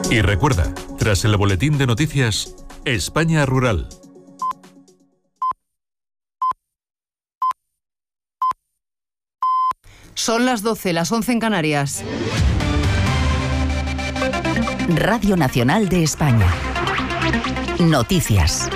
Y recuerda, tras el boletín de noticias, España Rural. Son las 12, las 11 en Canarias. Radio Nacional de España. Noticias.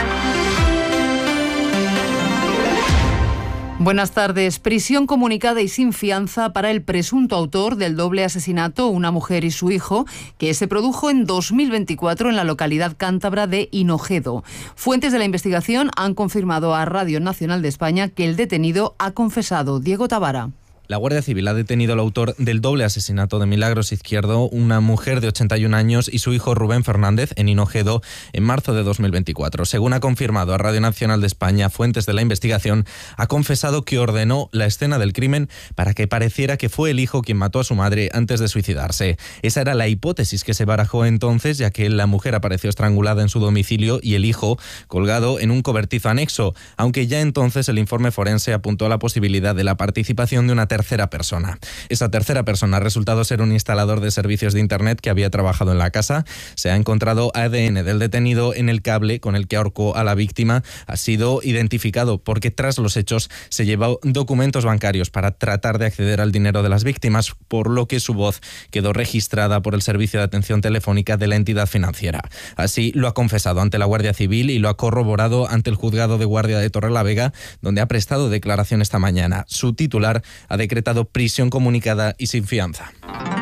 Buenas tardes. Prisión comunicada y sin fianza para el presunto autor del doble asesinato, una mujer y su hijo, que se produjo en 2024 en la localidad cántabra de Hinojedo. Fuentes de la investigación han confirmado a Radio Nacional de España que el detenido ha confesado. Diego Tavara. La Guardia Civil ha detenido al autor del doble asesinato de Milagros Izquierdo, una mujer de 81 años y su hijo Rubén Fernández, en Hinojedo, en marzo de 2024. Según ha confirmado a Radio Nacional de España, fuentes de la investigación, ha confesado que ordenó la escena del crimen para que pareciera que fue el hijo quien mató a su madre antes de suicidarse. Esa era la hipótesis que se barajó entonces, ya que la mujer apareció estrangulada en su domicilio y el hijo colgado en un cobertizo anexo, aunque ya entonces el informe forense apuntó a la posibilidad de la participación de una tercera persona. Esa tercera persona ha resultado ser un instalador de servicios de Internet que había trabajado en la casa. Se ha encontrado ADN del detenido en el cable con el que ahorcó a la víctima. Ha sido identificado porque tras los hechos se llevó documentos bancarios para tratar de acceder al dinero de las víctimas, por lo que su voz quedó registrada por el servicio de atención telefónica de la entidad financiera. Así lo ha confesado ante la Guardia Civil y lo ha corroborado ante el juzgado de guardia de Torrelavega, donde ha prestado declaración esta mañana. Su titular ha decretado prisión comunicada y sin fianza.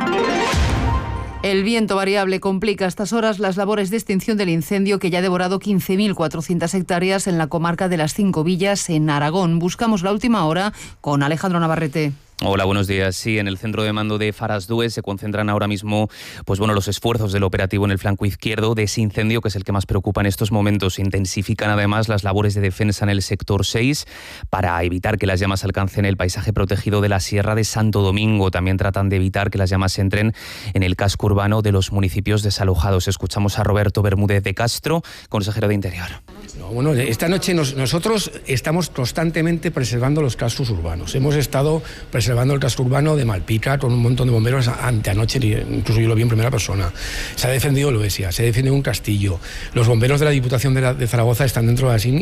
El viento variable complica a estas horas las labores de extinción del incendio que ya ha devorado 15.400 hectáreas en la comarca de las Cinco Villas, en Aragón. Buscamos la última hora con Alejandro Navarrete. Hola, buenos días. Sí, en el centro de mando de Farasdue se concentran ahora mismo los esfuerzos del operativo en el flanco izquierdo de ese incendio, que es el que más preocupa en estos momentos. Se intensifican además las labores de defensa en el sector 6 para evitar que las llamas alcancen el paisaje protegido de la Sierra de Santo Domingo. También tratan de evitar que las llamas entren en el casco urbano de los municipios desalojados. Escuchamos a Roberto Bermúdez de Castro, consejero de Interior. Bueno, esta noche nosotros estamos constantemente preservando los cascos urbanos. Hemos estado preservando el casco urbano de Malpica con un montón de bomberos anteanoche, incluso yo lo vi en primera persona. Se ha defendido Loesia, se ha defendido un castillo. Los bomberos de la Diputación de Zaragoza están dentro de así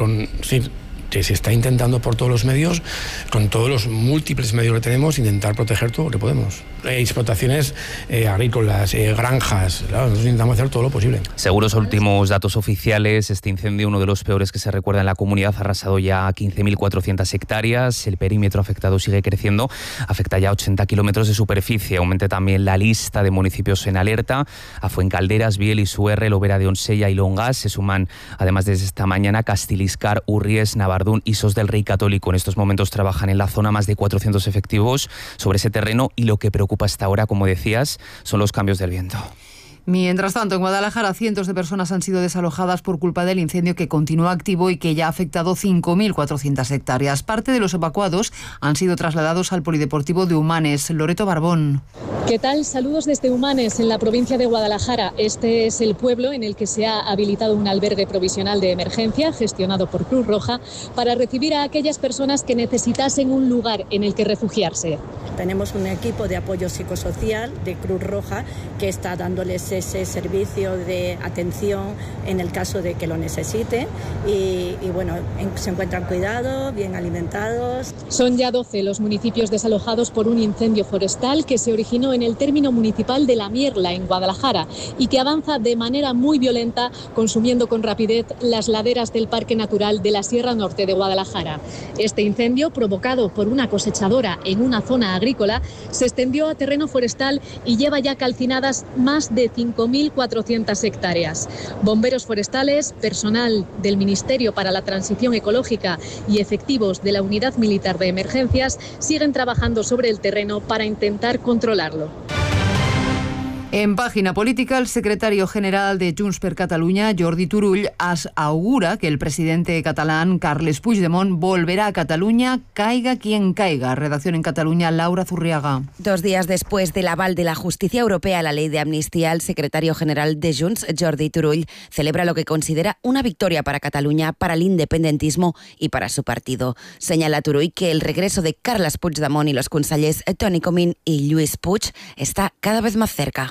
que se está intentando por todos los medios, con todos los múltiples medios que tenemos, intentar proteger todo lo que podemos. Explotaciones agrícolas, granjas, claro, nosotros intentamos hacer todo lo posible. Según los últimos datos oficiales, este incendio, uno de los peores que se recuerda en la comunidad, ha arrasado ya 15.400 hectáreas. El perímetro afectado sigue creciendo, afecta ya 80 kilómetros de superficie. Aumenta también la lista de municipios en alerta. A Fuencalderas, Biel, Isuerre, Lobera de Onsella y Longas se suman, además desde esta mañana, Castiliscar, Urries, Navardún y Sos del Rey Católico. En estos momentos trabajan en la zona más de 400 efectivos sobre ese terreno y lo que preocupa hasta ahora, como decías, son los cambios del viento. Mientras tanto, en Guadalajara, cientos de personas han sido desalojadas por culpa del incendio que continúa activo y que ya ha afectado 5.400 hectáreas. Parte de los evacuados han sido trasladados al polideportivo de Humanes. Loreto Barbón. ¿Qué tal? Saludos desde Humanes, en la provincia de Guadalajara. Este es el pueblo en el que se ha habilitado un albergue provisional de emergencia gestionado por Cruz Roja para recibir a aquellas personas que necesitasen un lugar en el que refugiarse. Tenemos un equipo de apoyo psicosocial de Cruz Roja que está dándoles ese servicio de atención en el caso de que lo necesite y se encuentran cuidados, bien alimentados. Son ya 12 los municipios desalojados por un incendio forestal que se originó en el término municipal de La Mierla, en Guadalajara, y que avanza de manera muy violenta, consumiendo con rapidez las laderas del Parque Natural de la Sierra Norte de Guadalajara. Este incendio, provocado por una cosechadora en una zona agrícola, se extendió a terreno forestal y lleva ya calcinadas más de 5.400 hectáreas. Bomberos forestales, personal del Ministerio para la Transición Ecológica y efectivos de la Unidad Militar de Emergencias siguen trabajando sobre el terreno para intentar controlarlo. En página política, el secretario general de Junts per Catalunya, Jordi Turull, augura que el presidente catalán, Carles Puigdemont, volverá a Cataluña, caiga quien caiga. Redacción en Cataluña, Laura Zurriaga. 2 días después del aval de la Justicia Europea a la ley de amnistía, el secretario general de Junts, Jordi Turull, celebra lo que considera una victoria para Cataluña, para el independentismo y para su partido. Señala Turull que el regreso de Carles Puigdemont y los consellers Toni Comín y Lluís Puig está cada vez más cerca.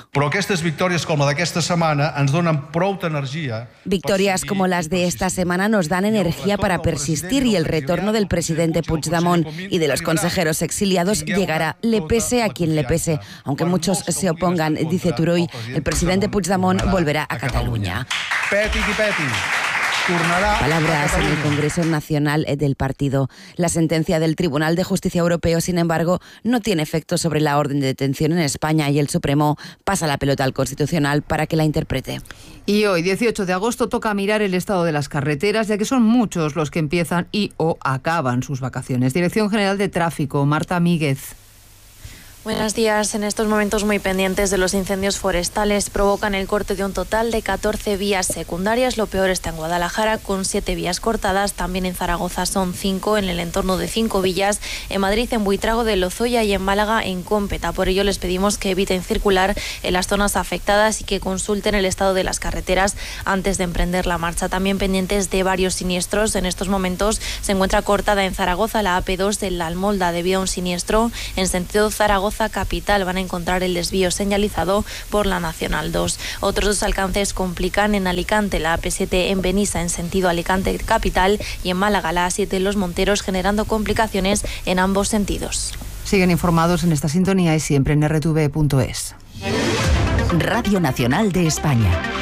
Però aquestes victòries com la d'aquesta setmana ens donen prou energía. Victorias como las de esta semana nos dan energía para persistir y el retorno del presidente Puigdemont y de los consejeros exiliados llegará, le pese a quien le pese. Aunque muchos se opongan, dice Turull, el presidente Puigdemont volverá a Cataluña. Peti qui peti. Palabras en el Congreso Nacional del partido. La sentencia del Tribunal de Justicia Europeo, sin embargo, no tiene efecto sobre la orden de detención en España y el Supremo pasa la pelota al Constitucional para que la interprete. Y hoy, 18 de agosto, toca mirar el estado de las carreteras, ya que son muchos los que empiezan y o acaban sus vacaciones. Dirección General de Tráfico, Marta Míguez. Buenos días. En estos momentos muy pendientes de los incendios forestales, provocan el corte de un total de 14 vías secundarias. Lo peor está en Guadalajara, con 7 vías cortadas. También en Zaragoza son 5, en el entorno de 5 villas. En Madrid, en Buitrago de Lozoya, y en Málaga, en Cómpeta. Por ello les pedimos que eviten circular en las zonas afectadas y que consulten el estado de las carreteras antes de emprender la marcha. También pendientes de varios siniestros. En estos momentos se encuentra cortada en Zaragoza la AP2 de la Almolda debido a un siniestro. En sentido Zaragoza capital van a encontrar el desvío señalizado por la Nacional 2. Otros 2 alcances complican en Alicante, la AP7 en Benissa en sentido Alicante capital, y en Málaga la A7 en Los Monteros, generando complicaciones en ambos sentidos. Siguen informados en esta sintonía y siempre en rtv.es. Radio Nacional de España.